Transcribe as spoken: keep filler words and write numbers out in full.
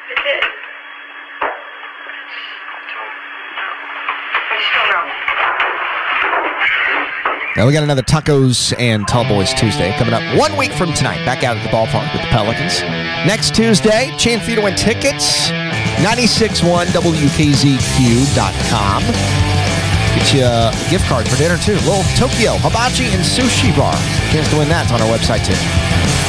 It did. I just don't know. Now we got another Tacos and Tall Boys Tuesday coming up one week from tonight. Back out at the ballpark with the Pelicans. Next Tuesday, chance for you to win tickets. ninety-six point one W K Z Q dot com. Get you a gift card for dinner, too. Little Tokyo Hibachi and Sushi Bar. Chance to win that. It's on our website, too.